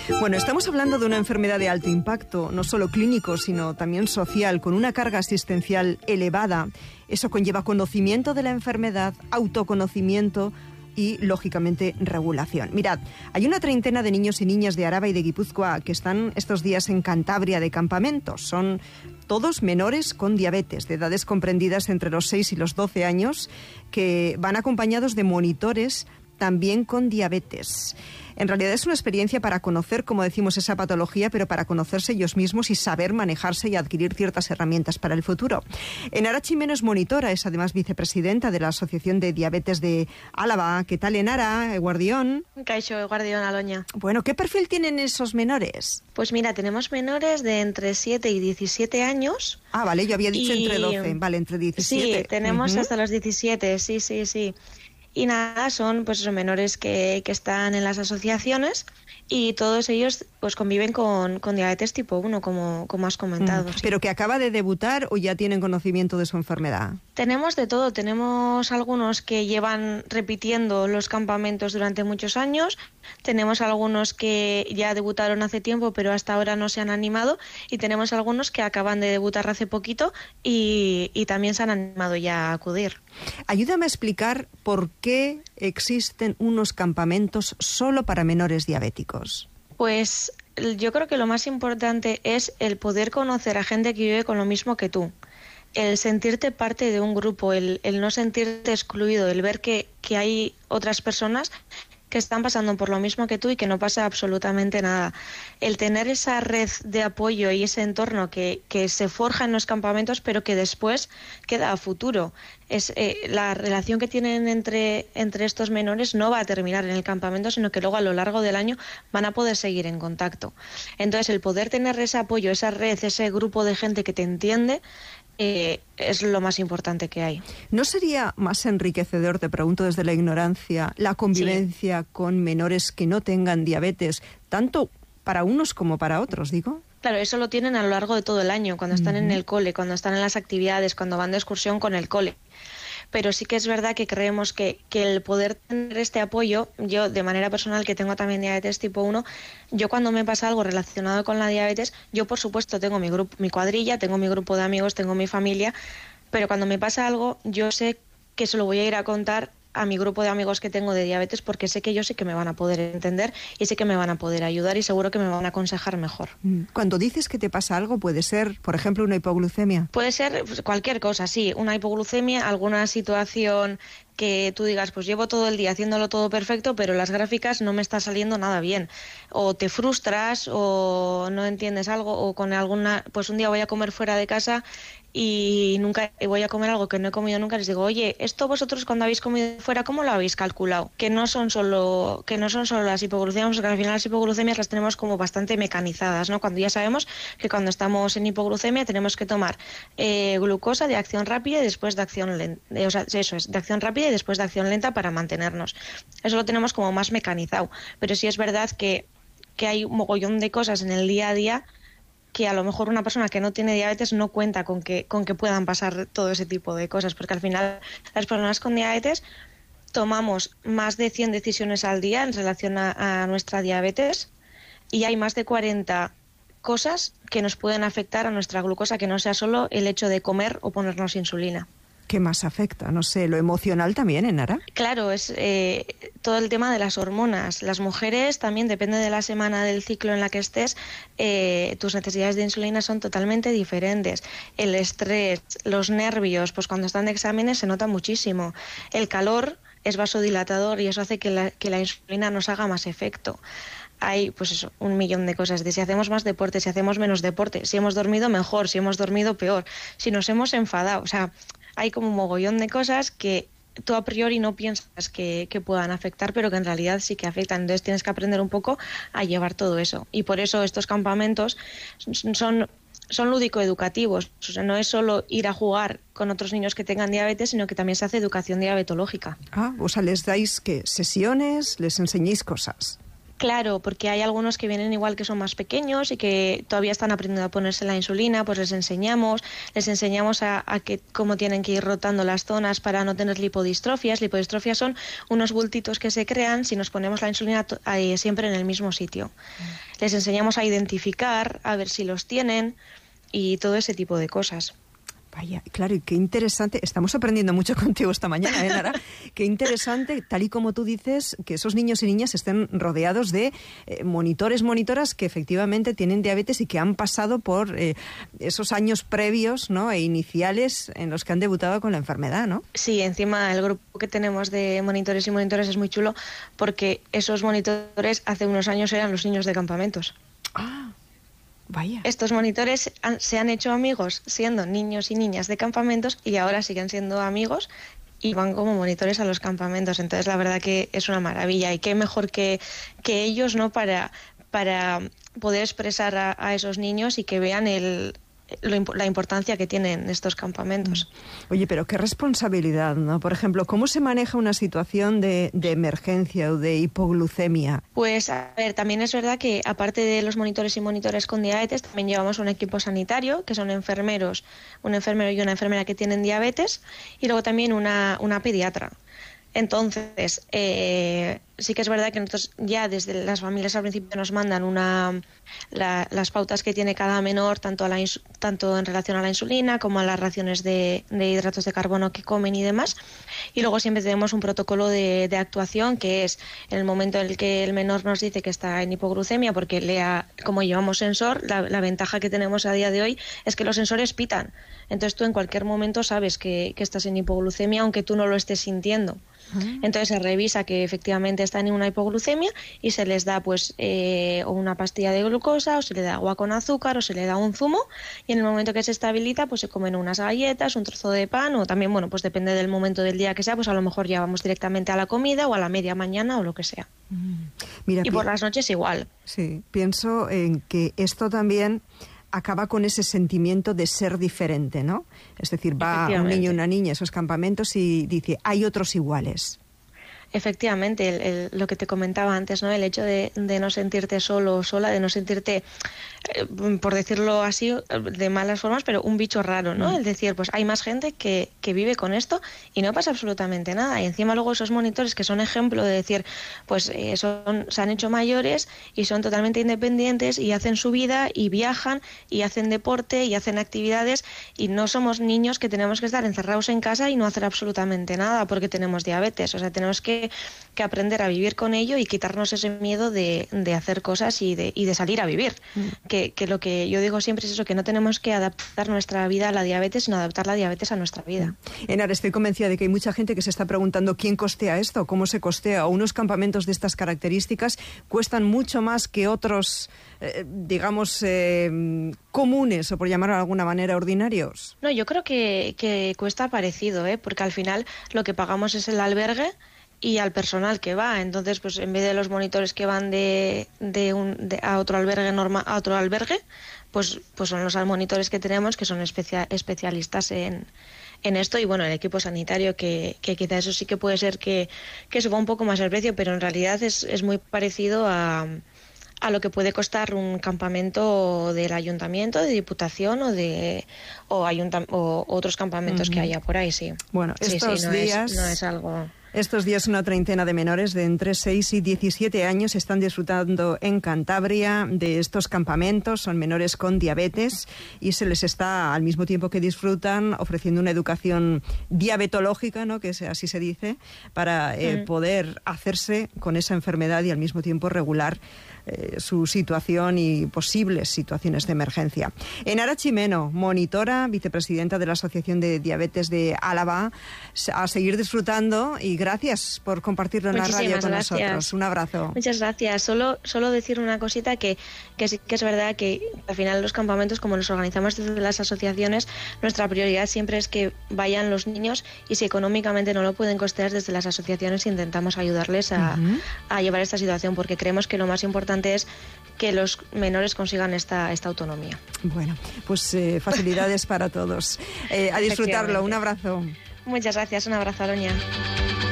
Bueno, estamos hablando de una enfermedad de alto impacto, no solo clínico, sino también social, con una carga asistencial elevada. Eso conlleva conocimiento de la enfermedad, autoconocimiento y, lógicamente, regulación. Mirad, hay una treintena de niños y niñas de Araba y de Guipúzcoa que están estos días en Cantabria de campamentos. Son todos menores con diabetes, de edades comprendidas entre los 6 y los 12 años, que van acompañados de monitores también con diabetes. En realidad es una experiencia para conocer, como decimos, esa patología, pero para conocerse ellos mismos y saber manejarse y adquirir ciertas herramientas para el futuro. Enara Chimeno es monitora, es además vicepresidenta de la Asociación de Diabetes de Álava. ¿Qué tal, Enara, Eguardión? Kaixo, Eguardión, Aloña. Bueno, ¿qué perfil tienen esos menores? Pues mira, tenemos menores de entre 7 y 17 años. Ah, vale, yo había dicho entre 12, vale, entre 17. Sí, tenemos hasta los 17, sí. Y nada, son pues esos menores que están en las asociaciones y todos ellos pues conviven con diabetes tipo 1, como has comentado. Sí. ¿Pero que acaba de debutar o ya tienen conocimiento de su enfermedad? Tenemos de todo, tenemos algunos que llevan repitiendo los campamentos durante muchos años, tenemos algunos que ya debutaron hace tiempo pero hasta ahora no se han animado y tenemos algunos que acaban de debutar hace poquito y también se han animado ya a acudir. Ayúdame a explicar por qué existen unos campamentos solo para menores diabéticos. Pues yo creo que lo más importante es el poder conocer a gente que vive con lo mismo que tú. El sentirte parte de un grupo, el no sentirte excluido, el ver que hay otras personas que están pasando por lo mismo que tú y que no pasa absolutamente nada. El tener esa red de apoyo y ese entorno que se forja en los campamentos, pero que después queda a futuro. Es la relación que tienen entre estos menores no va a terminar en el campamento, sino que luego a lo largo del año van a poder seguir en contacto. Entonces, el poder tener ese apoyo, esa red, ese grupo de gente que te entiende, es lo más importante que hay. ¿No sería más enriquecedor, te pregunto desde la ignorancia, la convivencia con menores que no tengan diabetes, tanto para unos como para otros, digo? Claro, eso lo tienen a lo largo de todo el año, cuando están en el cole, cuando están en las actividades, cuando van de excursión con el cole. Pero sí que es verdad que creemos que el poder tener este apoyo, yo de manera personal que tengo también diabetes tipo 1, yo cuando me pasa algo relacionado con la diabetes, yo por supuesto tengo mi grupo, mi cuadrilla, tengo mi grupo de amigos, tengo mi familia, pero cuando me pasa algo yo sé que se lo voy a ir a contar a mi grupo de amigos que tengo de diabetes porque sé que ellos sí que me van a poder entender y sé que me van a poder ayudar y seguro que me van a aconsejar mejor. Cuando dices que te pasa algo, puede ser, por ejemplo, una hipoglucemia. Puede ser cualquier cosa, sí, una hipoglucemia, alguna situación que tú digas, pues llevo todo el día haciéndolo todo perfecto, pero las gráficas no me está saliendo nada bien. O te frustras o no entiendes algo o con alguna, pues un día voy a comer fuera de casa y voy a comer algo que no he comido nunca, les digo, oye, esto vosotros cuando habéis comido fuera, ¿cómo lo habéis calculado? Que no son solo las hipoglucemias, porque al final las hipoglucemias las tenemos como bastante mecanizadas, ¿no? Cuando ya sabemos que cuando estamos en hipoglucemia tenemos que tomar glucosa de acción rápida y después de acción lenta, o sea, eso es, de acción rápida y después de acción lenta para mantenernos. Eso lo tenemos como más mecanizado, pero sí es verdad que hay un mogollón de cosas en el día a día que a lo mejor una persona que no tiene diabetes no cuenta con que puedan pasar todo ese tipo de cosas, porque al final las personas con diabetes tomamos más de 100 decisiones al día en relación a nuestra diabetes y hay más de 40 cosas que nos pueden afectar a nuestra glucosa, que no sea solo el hecho de comer o ponernos insulina. ¿Qué más afecta? No sé, ¿lo emocional también, Enara? Claro, es todo el tema de las hormonas. Las mujeres también, depende de la semana del ciclo en la que estés, tus necesidades de insulina son totalmente diferentes. El estrés, los nervios, pues cuando están de exámenes se nota muchísimo. El calor es vasodilatador y eso hace que la insulina nos haga más efecto. Hay, pues eso, un millón de cosas, de si hacemos más deporte, si hacemos menos deporte, si hemos dormido mejor, si hemos dormido peor, si nos hemos enfadado, o sea, hay como un mogollón de cosas que tú a priori no piensas que puedan afectar, pero que en realidad sí que afectan. Entonces tienes que aprender un poco a llevar todo eso. Y por eso estos campamentos son lúdico-educativos. O sea, no es solo ir a jugar con otros niños que tengan diabetes, sino que también se hace educación diabetológica. Ah, o sea, les dais, ¿qué? Sesiones, les enseñéis cosas. Claro, porque hay algunos que vienen igual que son más pequeños y que todavía están aprendiendo a ponerse la insulina, pues les enseñamos a que cómo tienen que ir rotando las zonas para no tener lipodistrofias. Lipodistrofias son unos bultitos que se crean si nos ponemos la insulina siempre en el mismo sitio. Les enseñamos a identificar, a ver si los tienen y todo ese tipo de cosas. Vaya, claro, y qué interesante. Estamos aprendiendo mucho contigo esta mañana, Nara. Qué interesante, tal y como tú dices, que esos niños y niñas estén rodeados de monitoras que efectivamente tienen diabetes y que han pasado por esos años previos, ¿no?, e iniciales en los que han debutado con la enfermedad, ¿no? Sí, encima el grupo que tenemos de monitores y monitores es muy chulo porque esos monitores hace unos años eran los niños de campamentos. Ah. Vaya. Estos monitores se han hecho amigos siendo niños y niñas de campamentos y ahora siguen siendo amigos y van como monitores a los campamentos. Entonces, la verdad que es una maravilla y qué mejor que ellos, ¿no?, para poder expresar a esos niños y que vean la importancia que tienen estos campamentos. Oye, pero qué responsabilidad, ¿no? Por ejemplo, ¿cómo se maneja una situación de emergencia o de hipoglucemia? Pues, a ver, también es verdad que aparte de los monitores y monitores con diabetes, también llevamos un equipo sanitario, que son enfermeros, un enfermero y una enfermera que tienen diabetes, y luego también una pediatra. Entonces, sí que es verdad que nosotros ya desde las familias al principio nos mandan las pautas que tiene cada menor, tanto en relación a la insulina como a las raciones de hidratos de carbono que comen y demás. Y luego siempre tenemos un protocolo de actuación, que es en el momento en el que el menor nos dice que está en hipoglucemia, porque como llevamos sensor, la ventaja que tenemos a día de hoy es que los sensores pitan. Entonces tú en cualquier momento sabes que estás en hipoglucemia, aunque tú no lo estés sintiendo. Entonces se revisa que efectivamente están en una hipoglucemia y se les da pues o una pastilla de glucosa, o se le da agua con azúcar, o se le da un zumo, y en el momento que se estabiliza pues se comen unas galletas, un trozo de pan, o también, bueno, pues depende del momento del día que sea, pues a lo mejor ya vamos directamente a la comida o a la media mañana o lo que sea. Mira, y por las noches igual. Sí, pienso en que esto también acaba con ese sentimiento de ser diferente, ¿no? Es decir, va un niño y una niña a esos campamentos y dice, hay otros iguales. Efectivamente, lo que te comentaba antes, ¿no? El hecho de no sentirte solo o sola, de no sentirte, por decirlo así, de malas formas, pero un bicho raro, ¿no? El decir, pues hay más gente que vive con esto y no pasa absolutamente nada. Y encima luego esos monitores que son ejemplo de decir, pues se han hecho mayores y son totalmente independientes y hacen su vida y viajan y hacen deporte y hacen actividades, y no somos niños que tenemos que estar encerrados en casa y no hacer absolutamente nada porque tenemos diabetes. O sea, tenemos que aprender a vivir con ello y quitarnos ese miedo de hacer cosas y de salir a vivir. Que lo que yo digo siempre es eso, que no tenemos que adaptar nuestra vida a la diabetes, sino adaptar la diabetes a nuestra vida. Enar, estoy convencida de que hay mucha gente que se está preguntando quién costea esto, cómo se costea. Unos campamentos de estas características cuestan mucho más que otros, digamos, comunes, o por llamarlo de alguna manera, ordinarios. No, yo creo que cuesta parecido, porque al final lo que pagamos es el albergue y al personal que va. Entonces, pues en vez de los monitores que van a otro albergue pues son los monitores que tenemos, que son especialistas en esto, y bueno, el equipo sanitario que quizá eso sí que puede ser que suba un poco más el precio, pero en realidad es muy parecido a lo que puede costar un campamento del ayuntamiento, de diputación o otros campamentos que haya por ahí, sí. Bueno, estos días no es algo... Estos días una treintena de menores de entre 6 y 17 años están disfrutando en Cantabria de estos campamentos. Son menores con diabetes y se les está, al mismo tiempo que disfrutan, ofreciendo una educación diabetológica, ¿no?, que así se dice, para poder hacerse con esa enfermedad y al mismo tiempo regular su situación y posibles situaciones de emergencia. Enara Chimeno, monitora, vicepresidenta de la Asociación de Diabetes de Álava, a seguir disfrutando, y gracias por compartirlo en la radio con nosotros. Un abrazo. Muchas gracias. Solo decir una cosita, que sí que es verdad que al final los campamentos, como los organizamos desde las asociaciones, nuestra prioridad siempre es que vayan los niños, y si económicamente no lo pueden costear, desde las asociaciones intentamos ayudarles a llevar esta situación, porque creemos que lo más importante es que los menores consigan esta autonomía. Bueno, pues facilidades para todos. A disfrutarlo. Un abrazo. Muchas gracias. Un abrazo, Aloña.